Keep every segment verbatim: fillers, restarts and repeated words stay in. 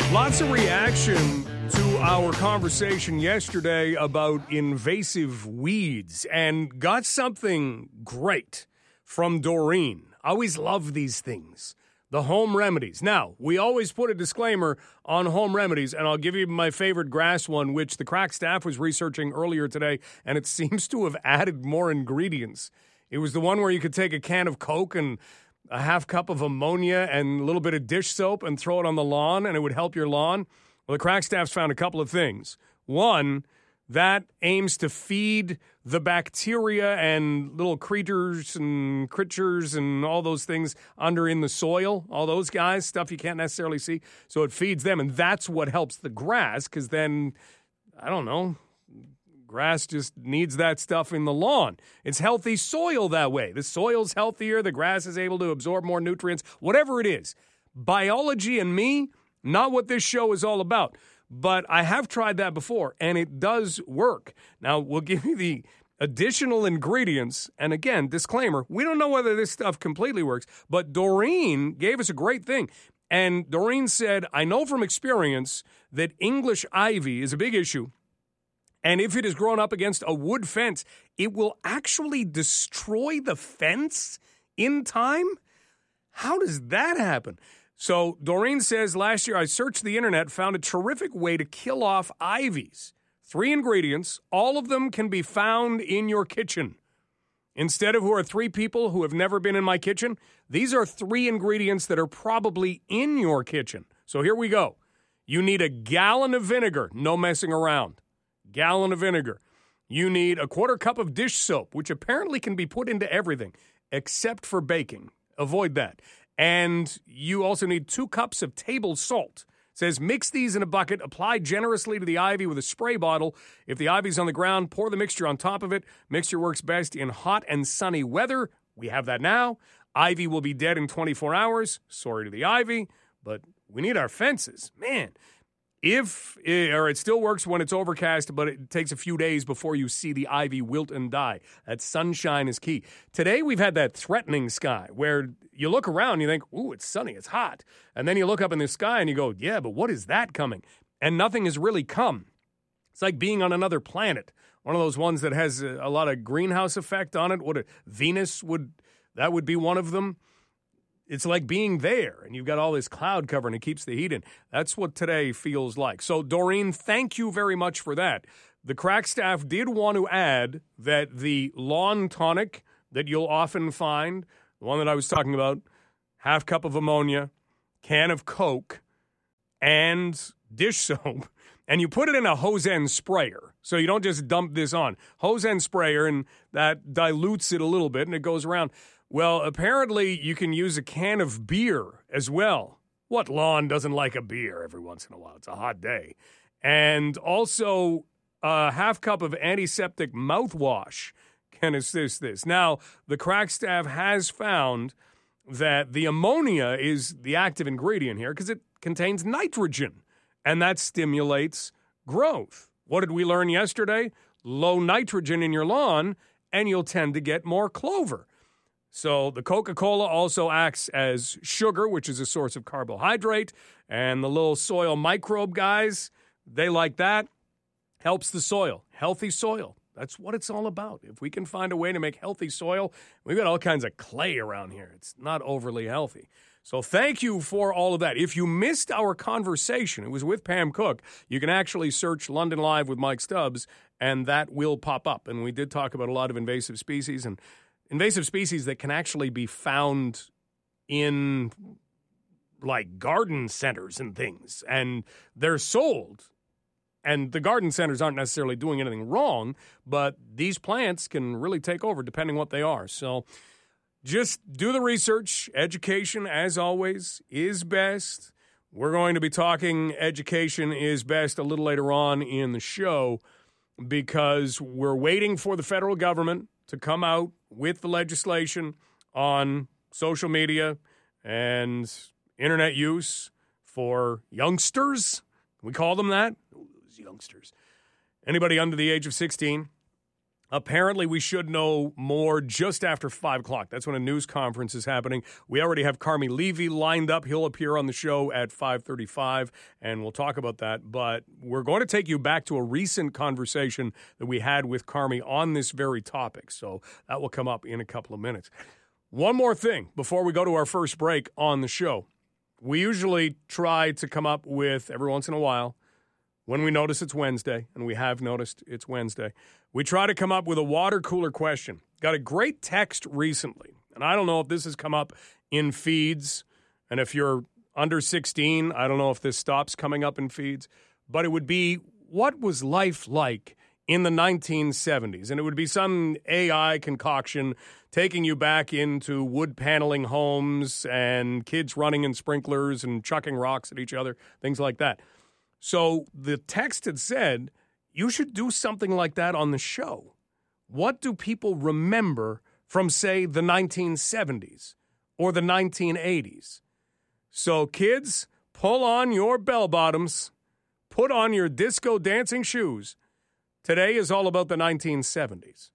Lots of reaction to our conversation yesterday about invasive weeds, and got something great from Doreen. I always love these things. The home remedies. Now, we always put a disclaimer on home remedies, and I'll give you my favorite grass one, which the crack staff was researching earlier today, and it seems to have added more ingredients. It was the one where you could take a can of Coke and a half cup of ammonia and a little bit of dish soap and throw it on the lawn, and it would help your lawn. Well, the crack staff's found a couple of things. One, that aims to feed the bacteria and little creatures and creatures and all those things under in the soil, all those guys, stuff you can't necessarily see. So it feeds them, and that's what helps the grass, because then, I don't know, grass just needs that stuff in the lawn. It's healthy soil that way. The soil's healthier, the grass is able to absorb more nutrients, whatever it is. Biology and me, not what this show is all about. But I have tried that before, and it does work. Now, we'll give you the additional ingredients. And again, disclaimer, we don't know whether this stuff completely works, but Doreen gave us a great thing. And Doreen said, I know from experience that English ivy is a big issue. And if it is grown up against a wood fence, it will actually destroy the fence in time? How does that happen? So Doreen says, last year I searched the internet, found a terrific way to kill off ivies. Three ingredients, all of them can be found in your kitchen. Instead of who are three people who have never been in my kitchen, these are three ingredients that are probably in your kitchen. So here we go. You need a gallon of vinegar, no messing around. Gallon of vinegar. You need a quarter cup of dish soap, which apparently can be put into everything except for baking. Avoid that. And you also need two cups of table salt. It says mix these in a bucket, apply generously to the ivy with a spray bottle. If the ivy's on the ground, pour the mixture on top of it. Mixture works best in hot and sunny weather. We have that now. Ivy will be dead in twenty-four hours. Sorry to the ivy, but we need our fences. Man, if, or it still works when it's overcast, but it takes a few days before you see the ivy wilt and die. That sunshine is key. Today, we've had that threatening sky where you look around and you think, ooh, it's sunny, it's hot. And then you look up in the sky and you go, yeah, but what is that coming? And nothing has really come. It's like being on another planet. One of those ones that has a, a lot of greenhouse effect on it. What a, Venus would, that would be one of them. It's like being there, and you've got all this cloud cover, and it keeps the heat in. That's what today feels like. So, Doreen, thank you very much for that. The crack staff did want to add that the lawn tonic that you'll often find, the one that I was talking about, half cup of ammonia, can of Coke, and dish soap, and you put it in a hose end sprayer. So you don't just dump this on. Hose end sprayer, and that dilutes it a little bit, and it goes around. Well, apparently you can use a can of beer as well. What lawn doesn't like a beer every once in a while? It's a hot day. And also a half cup of antiseptic mouthwash can assist this. Now, the crack staff has found that the ammonia is the active ingredient here because it contains nitrogen, and that stimulates growth. What did we learn yesterday? Low nitrogen in your lawn, and you'll tend to get more clover. So the Coca-Cola also acts as sugar, which is a source of carbohydrate, and the little soil microbe guys, they like that. Helps the soil. Healthy soil. That's what it's all about. If we can find a way to make healthy soil, we've got all kinds of clay around here. It's not overly healthy. So thank you for all of that. If you missed our conversation, it was with Pam Cook, you can actually search London Live with Mike Stubbs, and that will pop up. And we did talk about a lot of invasive species and invasive species that can actually be found in, like, garden centers and things. And they're sold. And the garden centers aren't necessarily doing anything wrong, but these plants can really take over depending what they are. So just do the research. Education, as always, is best. We're going to be talking education is best a little later on in the show because we're waiting for the federal government to come out with the legislation on social media and internet use for youngsters. We call them that. Youngsters. Anybody under the age of sixteen. Apparently, we should know more just after five o'clock. That's when a news conference is happening. We already have Carmi Levy lined up. He'll appear on the show at five thirty-five, and we'll talk about that. But we're going to take you back to a recent conversation that we had with Carmi on this very topic. So that will come up in a couple of minutes. One more thing before we go to our first break on the show. We usually try to come up with, every once in a while, when we notice it's Wednesday, and we have noticed it's Wednesday, we try to come up with a water cooler question. Got a great text recently, and I don't know if this has come up in feeds, and if you're under sixteen, I don't know if this stops coming up in feeds, but it would be, what was life like in the nineteen seventies? And it would be some A I concoction taking you back into wood paneling homes and kids running in sprinklers and chucking rocks at each other, things like that. So the text had said, you should do something like that on the show. What do people remember from, say, the nineteen seventies or the nineteen eighties? So kids, pull on your bell-bottoms, put on your disco dancing shoes. Today is all about the nineteen seventies.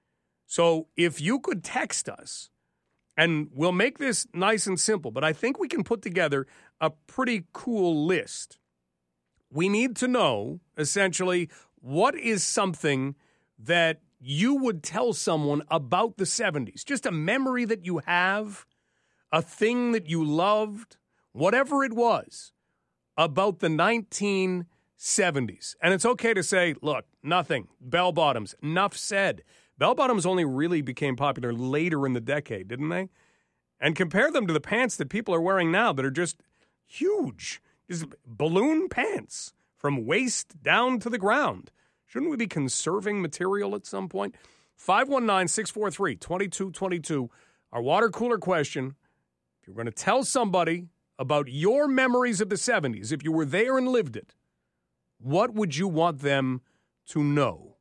So if you could text us, and we'll make this nice and simple, but I think we can put together a pretty cool list. We need to know, essentially, what is something that you would tell someone about the seventies? Just a memory that you have, a thing that you loved, whatever it was, about the nineteen seventies. And it's okay to say, look, nothing, bell-bottoms, enough said. Bell-bottoms only really became popular later in the decade, didn't they? And compare them to the pants that people are wearing now that are just huge. Just balloon pants from waist down to the ground. Shouldn't we be conserving material at some point? five one nine, six four three, two two two two. Our water cooler question. If you're going to tell somebody about your memories of the seventies, if you were there and lived it, what would you want them to know?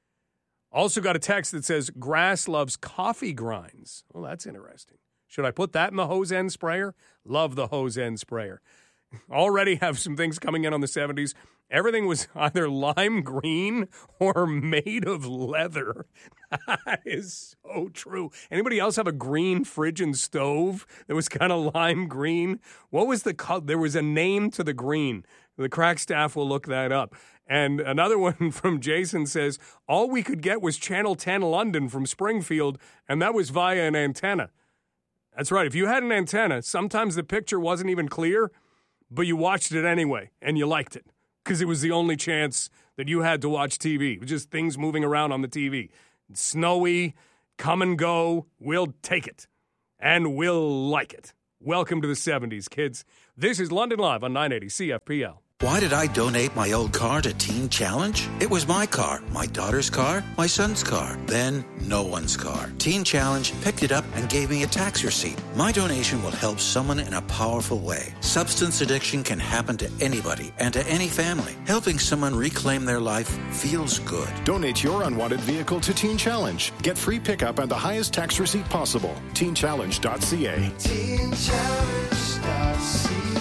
Also got a text that says, grass loves coffee grinds. Well, that's interesting. Should I put that in the hose end sprayer? Love the hose end sprayer. Already have some things coming in on the seventies. Everything was either lime green or made of leather. That is so true. Anybody else have a green fridge and stove that was kind of lime green? What was the color? There was a name to the green. The crack staff will look that up. And another one from Jason says, all we could get was Channel ten London from Springfield, and that was via an antenna. That's right. If you had an antenna, sometimes the picture wasn't even clear, but you watched it anyway, and you liked it, because it was the only chance that you had to watch T V. It was just things moving around on the T V. Snowy, come and go, we'll take it, and we'll like it. Welcome to the seventies, kids. This is London Live on nine eighty C F P L. Why did I donate my old car to Teen Challenge? It was my car, my daughter's car, my son's car, then no one's car. Teen Challenge picked it up and gave me a tax receipt. My donation will help someone in a powerful way. Substance addiction can happen to anybody and to any family. Helping someone reclaim their life feels good. Donate your unwanted vehicle to Teen Challenge. Get free pickup and the highest tax receipt possible. teen challenge dot c a. teen challenge dot c a.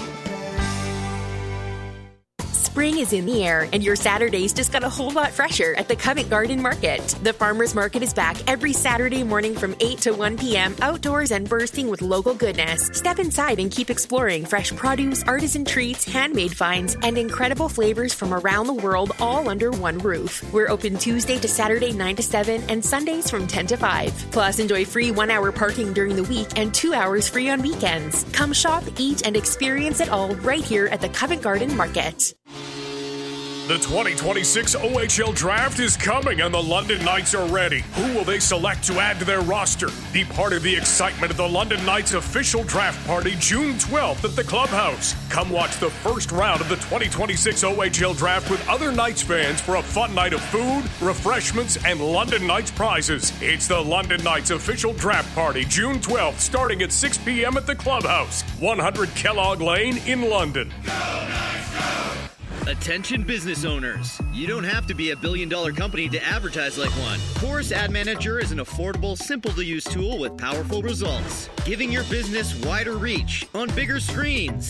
Spring is in the air, and your Saturdays just got a whole lot fresher at the Covent Garden Market. The Farmers Market is back every Saturday morning from eight to one p.m., outdoors and bursting with local goodness. Step inside and keep exploring fresh produce, artisan treats, handmade finds, and incredible flavors from around the world, all under one roof. We're open Tuesday to Saturday nine to seven and Sundays from ten to five. Plus, enjoy free one-hour parking during the week and two hours free on weekends. Come shop, eat, and experience it all right here at the Covent Garden Market. The twenty twenty-six O H L Draft is coming, and the London Knights are ready. Who will they select to add to their roster? Be part of the excitement of the London Knights official draft party June twelfth at the Clubhouse. Come watch the first round of the twenty twenty-six O H L Draft with other Knights fans for a fun night of food, refreshments, and London Knights prizes. It's the London Knights official draft party June twelfth, starting at six p.m. at the Clubhouse, one hundred Kellogg Lane in London. Go Knights, go! Attention business owners. You don't have to be a billion-dollar company to advertise like one. Chorus Ad Manager is an affordable, simple-to-use tool with powerful results, giving your business wider reach on bigger screens.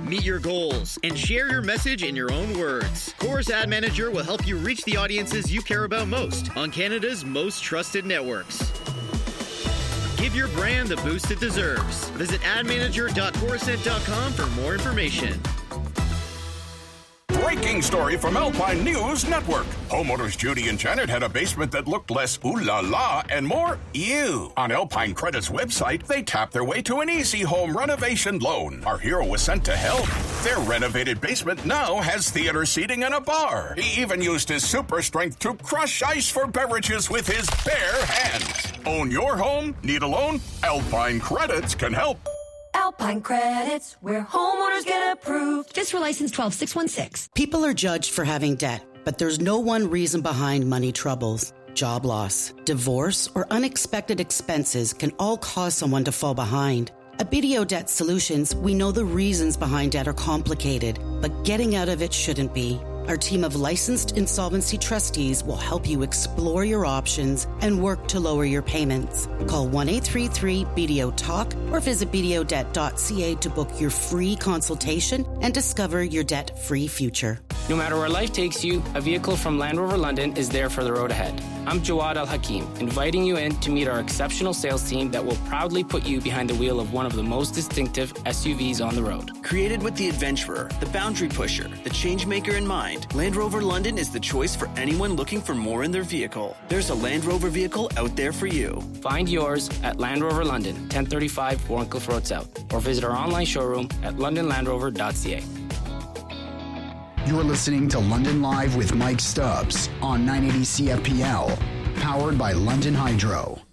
meet your goals, and share your message in your own words. Chorus Ad Manager will help you reach the audiences you care about most on Canada's most trusted networks. Give your brand the boost it deserves. Visit ad manager dot coruscent dot com for more information. Breaking story from Alpine News Network. Homeowners Judy and Janet had a basement that looked less ooh la la and more ew. On Alpine Credit's website, they tapped their way to an easy home renovation loan. Our hero was sent to help. Their renovated basement now has theater seating and a bar. He even used his super strength to crush ice for beverages with his bare hands. Own your home? Need a loan? Alpine Credits can help. Alpine Credits, where homeowners get approved. FSRA license twelve six one six. People are judged for having debt, but there's no one reason behind money troubles. Job loss, divorce, or unexpected expenses can all cause someone to fall behind. At B D O Debt Solutions, we know the reasons behind debt are complicated, but getting out of it shouldn't be. Our team of licensed insolvency trustees will help you explore your options and work to lower your payments. Call one eight three three B D O talk or visit b d o debt dot c a to book your free consultation and discover your debt-free future. No matter where life takes you, a vehicle from Land Rover London is there for the road ahead. I'm Jawad Al-Hakim, inviting you in to meet our exceptional sales team that will proudly put you behind the wheel of one of the most distinctive S U Vs on the road. Created with the adventurer, the boundary pusher, the change maker in mind, Land Rover London is the choice for anyone looking for more in their vehicle. There's a Land Rover vehicle out there for you. Find yours at Land Rover London, ten thirty-five Warncliffe Road South, or visit our online showroom at london land rover dot c a. You're listening to London Live with Mike Stubbs on nine eighty C F P L, powered by London Hydro.